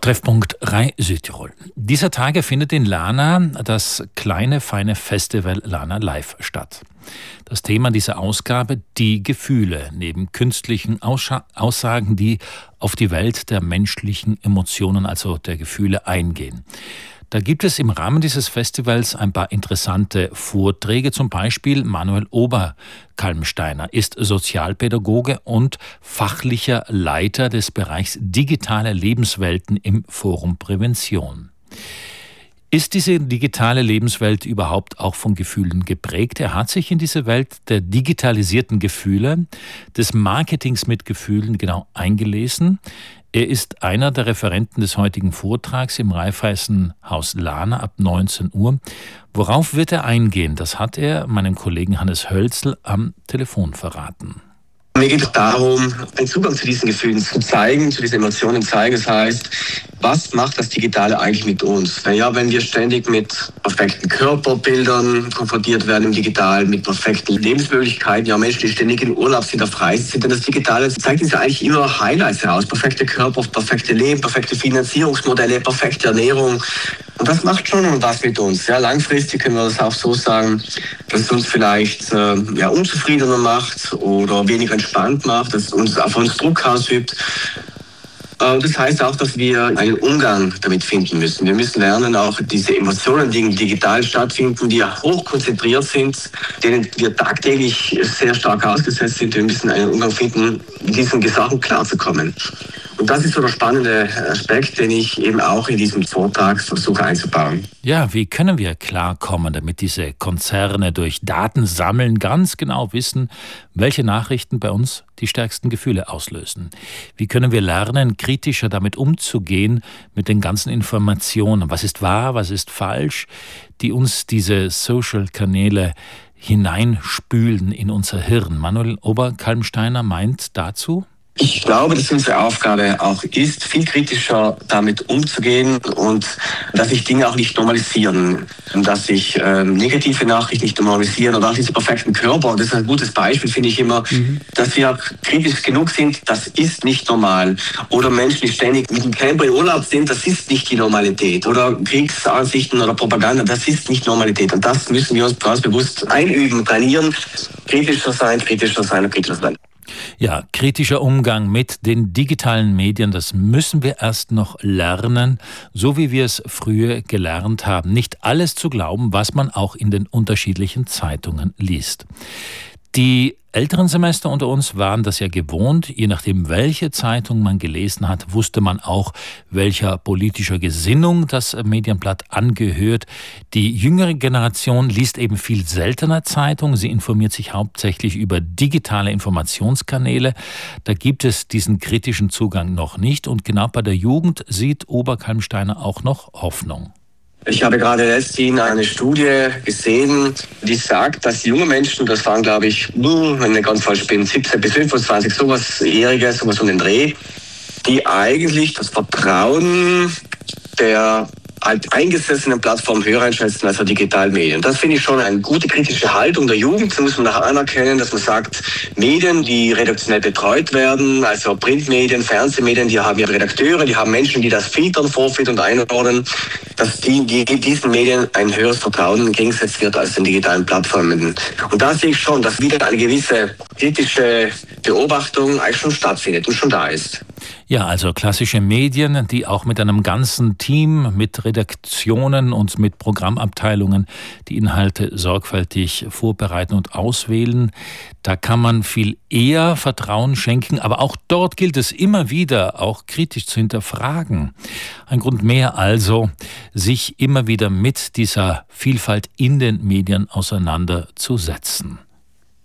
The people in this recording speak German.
Treffpunkt RAI Südtirol. Dieser Tage findet in Lana das kleine, feine Festival Lana Live statt. Das Thema dieser Ausgabe: die Gefühle, neben künstlichen Aussagen, die auf die Welt der menschlichen Emotionen, also der Gefühle, eingehen. Da gibt es im Rahmen dieses Festivals ein paar interessante Vorträge. Zum Beispiel Manuel Oberkalmsteiner ist Sozialpädagoge und fachlicher Leiter des Bereichs Digitale Lebenswelten im Forum Prävention. Ist diese digitale Lebenswelt überhaupt auch von Gefühlen geprägt? Er hat sich in diese Welt der digitalisierten Gefühle, des Marketings mit Gefühlen genau eingelesen. Er ist einer der Referenten des heutigen Vortrags im Raiffeisenhaus Lana ab 19 Uhr. Worauf wird er eingehen? Das hat er meinem Kollegen Hannes Hölzl am Telefon verraten. Mir geht es darum, einen Zugang zu diesen Gefühlen zu zeigen, zu diesen Emotionen zeigen. Das heißt, was macht das Digitale eigentlich mit uns? Naja, wenn wir ständig mit perfekten Körperbildern konfrontiert werden im Digitalen, mit perfekten Lebensmöglichkeiten, ja, Menschen, die ständig in Urlaub sind, auf Reisen sind, denn das Digitale zeigt uns ja eigentlich immer Highlights heraus. Perfekte Körper, perfekte Leben, perfekte Finanzierungsmodelle, perfekte Ernährung. Und das macht schon was mit uns. Ja, langfristig können wir das auch so sagen, dass es uns vielleicht unzufriedener macht oder weniger entspannt macht, dass es uns auf uns Druck ausübt. Das heißt auch, dass wir einen Umgang damit finden müssen. Wir müssen lernen, auch diese Emotionen, die digital stattfinden, die hochkonzentriert sind, denen wir tagtäglich sehr stark ausgesetzt sind. Wir müssen einen Umgang finden, mit diesen Sachen klarzukommen. Und das ist so der spannende Aspekt, den ich eben auch in diesem Vortrag versuche einzubauen. Ja, wie können wir klarkommen, damit diese Konzerne durch Datensammeln ganz genau wissen, welche Nachrichten bei uns die stärksten Gefühle auslösen? Wie können wir lernen, kritischer damit umzugehen, mit den ganzen Informationen? Was ist wahr, was ist falsch, die uns diese Social-Kanäle hineinspülen in unser Hirn? Manuel Oberkalmsteiner meint dazu: Ich glaube, dass unsere Aufgabe auch ist, viel kritischer damit umzugehen und dass sich Dinge auch nicht normalisieren. Dass sich negative Nachrichten nicht normalisieren oder auch diese perfekten Körper. Das ist ein gutes Beispiel, finde ich immer, dass wir kritisch genug sind, das ist nicht normal. Oder Menschen, die ständig mit dem Camper in Urlaub sind, das ist nicht die Normalität. Oder Kriegsansichten oder Propaganda, das ist nicht Normalität. Und das müssen wir uns ganz bewusst einüben, trainieren, kritischer sein und kritischer sein. Ja, kritischer Umgang mit den digitalen Medien, das müssen wir erst noch lernen, so wie wir es früher gelernt haben. Nicht alles zu glauben, was man auch in den unterschiedlichen Zeitungen liest. Die älteren Semester unter uns waren das ja gewohnt. Je nachdem, welche Zeitung man gelesen hat, wusste man auch, welcher politischer Gesinnung das Medienblatt angehört. Die jüngere Generation liest eben viel seltener Zeitungen. Sie informiert sich hauptsächlich über digitale Informationskanäle. Da gibt es diesen kritischen Zugang noch nicht. Und genau bei der Jugend sieht Oberkalmsteiner auch noch Hoffnung. Ich habe gerade letztens eine Studie gesehen, die sagt, dass junge Menschen, das waren glaube ich, wenn ich ganz falsch bin, 17 bis 25, sowas um den Dreh, die eigentlich das Vertrauen der eingesessenen Plattform höher einschätzen als der digitalen Medien. Das finde ich schon eine gute kritische Haltung der Jugend. Da muss man nachher anerkennen, dass man sagt, Medien, die redaktionell betreut werden, also Printmedien, Fernsehmedien, die haben ihre Redakteure, die haben Menschen, die das filtern, vorfiltern und einordnen, dass diesen Medien ein höheres Vertrauen entgegengesetzt wird als den digitalen Plattformen. Und da sehe ich schon, dass wieder eine gewisse kritische Beobachtung eigentlich schon stattfindet und schon da ist. Ja, also klassische Medien, die auch mit einem ganzen Team, mit Redaktionen und mit Programmabteilungen die Inhalte sorgfältig vorbereiten und auswählen. Da kann man viel eher Vertrauen schenken, aber auch dort gilt es immer wieder, auch kritisch zu hinterfragen. Ein Grund mehr also, sich immer wieder mit dieser Vielfalt in den Medien auseinanderzusetzen.